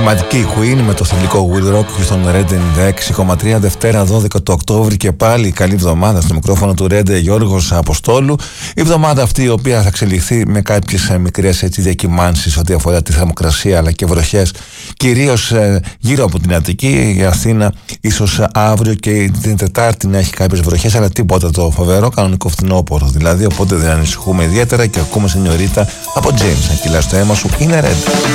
Πραγματική Queen με το θηλυκό Will Rock και στον Red 96,3 Δευτέρα 12 του Οκτώβρη και πάλι καλή εβδομάδα στο μικρόφωνο του Red Γιώργος Αποστόλου. Η εβδομάδα αυτή η οποία θα εξελιχθεί με κάποιες μικρές διακυμάνσεις ό,τι αφορά τη θερμοκρασία αλλά και βροχές κυρίως γύρω από την Αττική. Η Αθήνα ίσως αύριο και την Τετάρτη να έχει κάποιες βροχές, αλλά τίποτα το φοβερό, κανονικό φθινόπωρο δηλαδή, οπότε δεν ανησυχούμε ιδιαίτερα και ακούμε Σενιωρίτα από James. Αν κυλάς το αίμα σου είναι Red.